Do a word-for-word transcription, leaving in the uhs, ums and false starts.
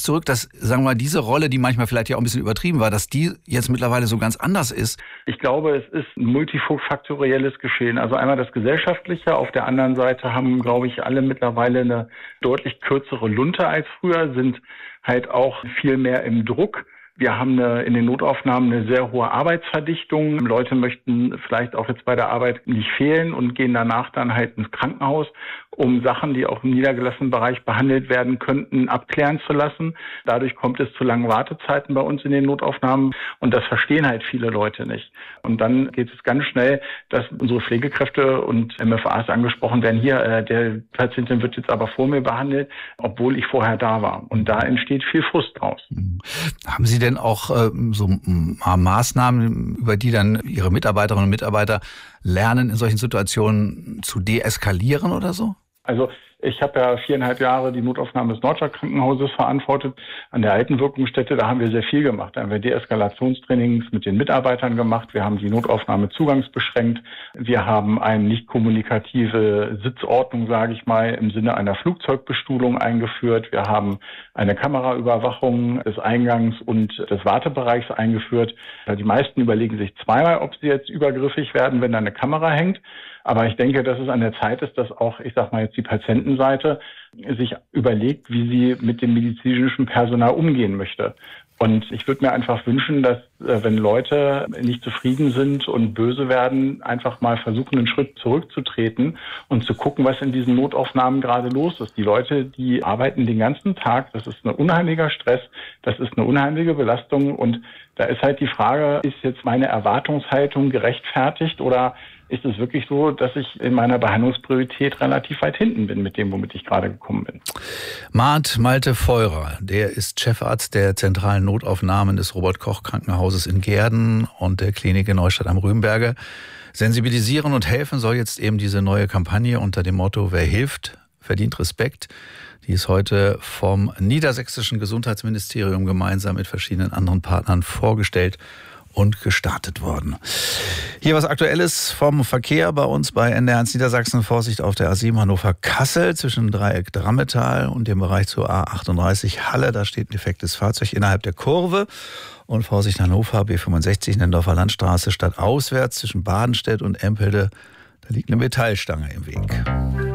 zurück, dass, sagen wir mal, diese Rolle, die manchmal vielleicht ja auch ein bisschen übertrieben war, dass die jetzt mittlerweile so ganz anders ist? Ich glaube, es ist ein multifaktorielles Geschehen. Also einmal das Gesellschaftliche, auf der anderen Seite haben, glaube ich, alle mittlerweile eine deutlich kürzere Lunte als früher, sind halt auch viel mehr im Druck. Wir haben eine, in den Notaufnahmen eine sehr hohe Arbeitsverdichtung. Leute möchten vielleicht auch jetzt bei der Arbeit nicht fehlen und gehen danach dann halt ins Krankenhaus, um Sachen, die auch im niedergelassenen Bereich behandelt werden könnten, abklären zu lassen. Dadurch kommt es zu langen Wartezeiten bei uns in den Notaufnahmen und das verstehen halt viele Leute nicht. Und dann geht es ganz schnell, dass unsere Pflegekräfte und M F As angesprochen werden, hier, äh, der Patientin wird jetzt aber vor mir behandelt, obwohl ich vorher da war. Und da entsteht viel Frust draus. Haben Sie denn auch äh, so äh, Maßnahmen, über die dann Ihre Mitarbeiterinnen und Mitarbeiter lernen, in solchen Situationen zu deeskalieren oder so? Also ich habe ja viereinhalb Jahre die Notaufnahme des Nordstadt-Krankenhauses verantwortet. An der alten Wirkungsstätte, da haben wir sehr viel gemacht. Da haben wir Deeskalationstrainings mit den Mitarbeitern gemacht. Wir haben die Notaufnahme zugangsbeschränkt. Wir haben eine nicht kommunikative Sitzordnung, sage ich mal, im Sinne einer Flugzeugbestuhlung eingeführt. Wir haben eine Kameraüberwachung des Eingangs und des Wartebereichs eingeführt. Die meisten überlegen sich zweimal, ob sie jetzt übergriffig werden, wenn da eine Kamera hängt. Aber ich denke, dass es an der Zeit ist, dass auch, ich sag mal jetzt die Patientenseite sich überlegt, wie sie mit dem medizinischen Personal umgehen möchte. Und ich würde mir einfach wünschen, dass, wenn Leute nicht zufrieden sind und böse werden, einfach mal versuchen, einen Schritt zurückzutreten und zu gucken, was in diesen Notaufnahmen gerade los ist. Die Leute, die arbeiten den ganzen Tag, das ist ein unheimlicher Stress, das ist eine unheimliche Belastung. Und da ist halt die Frage, ist jetzt meine Erwartungshaltung gerechtfertigt oder ist es wirklich so, dass ich in meiner Behandlungspriorität relativ weit hinten bin mit dem, womit ich gerade gekommen bin. Mart Malte Feurer, der ist Chefarzt der zentralen Notaufnahmen des Robert-Koch-Krankenhauses in Gehrden und der Klinik in Neustadt am Rübenberge. Sensibilisieren und helfen soll jetzt eben diese neue Kampagne unter dem Motto, wer hilft, verdient Respekt. Die ist heute vom niedersächsischen Gesundheitsministerium gemeinsam mit verschiedenen anderen Partnern vorgestellt und gestartet worden. Hier was Aktuelles vom Verkehr bei uns bei N D R eins Niedersachsen. Vorsicht auf der A sieben Hannover-Kassel zwischen Dreieck Drammetal und dem Bereich zur A achtunddreißig Halle. Da steht ein defektes Fahrzeug innerhalb der Kurve. Und Vorsicht Hannover, B fünfundsechzig, Nendorfer Landstraße, stadtauswärts zwischen Badenstedt und Empelde. Da liegt eine Metallstange im Weg.